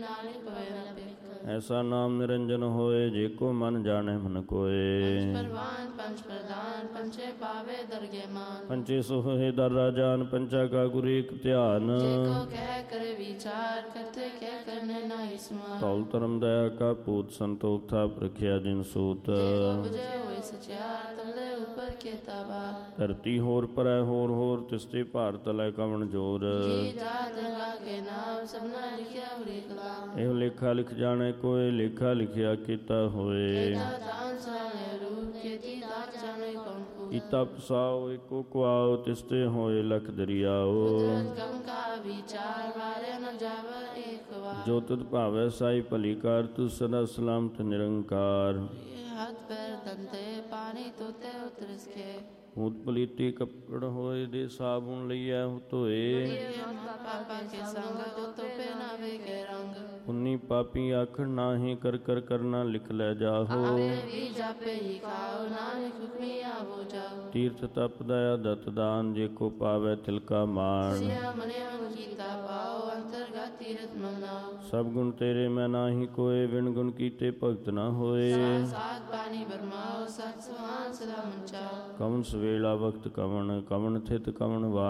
ਨਾਨਕ ਪਵੇ ਨ ਭਿਖ। ਐਸਾ ਨਾਮ ਨਿਰੰਜਨ ਹੋਏ, ਜੇ ਕੋ ਮਨ ਜਾਣੈ ਮਨ ਕੋਏ। ਪੰਚ ਪਰਵਾਨ ਪੰਚ ਪ੍ਰਧਾਨ, ਪੰਚੇ ਪਾਵੇ ਦਰਗੇ ਮਾਨ। ਪੰਚੇ ਸੋਹੇ ਦਰ ਰਾਜਾਨ, ਪੰਚਾ ਕਾ ਗੁਰੂ ਏਕ ਧਿਆਨ। ਜੇ ਕੋ ਕਹਿ ਕਰੇ ਵਿਚਾਰ, ਕਰਤੇ ਕਹਿ ਕਰਨੇ ਨਾਹੀ ਸਮਾਰ। ਤੌਲ ਧਰਮ ਦਇਆ ਕਾ ਪੂਤ, ਸੰਤੋਖ ਥਾਪ ਰਖਿਆ ਜਿਨ ਸੂਤ। ਜੇ ਕੋ ਬੁਝੇ ਹੋਏ ਸਚਿਆਰ, ਤਲੇ ਉਪਰ ਕੀਤਾ ਬਾਰ। ਧਰਤੀ ਹੋਰ ਪਰੈ ਹੋਰ ਹੋਰ, ਤਿਸਤੇ ਭਾਰ ਤਲੈ ਕਵਣ ਜੋਰ। ਜੀ ਜਾਤ ਲਾਗੇ ਨਾਮ, ਸਭਨਾ ਲਿਖਿਆ ਹੁਰੀ ਕਲਾਮ। ਇਹੋ ਲੇਖਾ ਲਿਖ ਜਾਣੈ ਕੋਇ, ਲੇਖਾ ਲਿਖਿਆ ਕੀਤਾ ਹੋਏ। ਕੀਤਾ ਤਾਨ ਸਾਣੇ ਰੂਪ, ਕੀਤੀ ਦਾਤ ਜਾਣੇ ਕੌਣ ਕੂ। ਕੀਤਾ ਪਸਾਓ ਏਕੋ ਕੁਆਓ, ਤਿਸਤੇ ਹੋਏ ਲਖ ਦਰਿਆਓ। ਕੁਦਰਤ ਕਮ ਕਾ ਵਿਚਾਰ, ਵਾਰੇ ਨ ਜਾਵ ਏਕ ਵਾਰ। ਜੋ ਤੁਧ ਭਾਵੈ ਸਾਈ ਭਲੀ ਕਾਰ, ਤੂੰ ਸਦਾ ਸਲਾਮਤ ਨਿਰੰਕਾਰ। ਹੱਥ ਪੈਰ ਦੰਤੇ, ਪਾਣੀ ਤੋਤੇ ਉਤਰਸ ਕੇ। ਹੂਤ ਪਲੀਤੀ ਕੱਪੜ ਹੋਏ, ਦੇ ਸਾਬੁਨ ਲਈਐ ਧੋਏ। ਪਾਪਾ ਕੇ ਸੰਗ, ਜੋ ਤੋਪੇ ਨਾ ਵੇਗੇ ਰੰਗ। ਪੁੰਨੀ ਪਾਪੀ ਆਖਣ ਨਾਹੀਂ, ਕਰ ਕਰ ਕਰਨਾ ਲਿਖ ਲੈ ਜਾਹੋ। ਆਵੇ ਵੀ ਜਾਪੇ ਹੀ ਖਾਓ, ਨਾਨਕ ਹੁਕਮੀ ਆਵੋ ਜਾਓ। ਤੀਰਥ ਤਪ ਦਇਆ ਦਤ ਦਾਨ, ਜੇ ਕੋ ਪਾਵੈ ਤਿਲਕਾ ਮਾਣ। ਸਿਆ ਮਨਿਆ ਕੀਤਾ ਪਾਓ, ਅੰਤਰਗਤ ਤੀਰਥ ਮਨਾਓ। ਸਭ ਗੁਣ ਤੇਰੇ ਮੈਂ ਨਾਹੀ ਕੋਏ, ਵਿਣ ਗੁਣ ਕੀਤੇ ਭਗਤ ਨਾ ਹੋਏ। ਸਾਥ ਪਾਣੀ ਬਰਮਾਓ, ਸਤ ਸੁਹਾਨ ਸਦਾ ਮੰਚਾਓ। ਕਵਣ ਸਵੇਲਾ ਵਕਤ ਕਵਣ, ਕਵਣ ਥਿਤ ਕਵਣ ਵਾ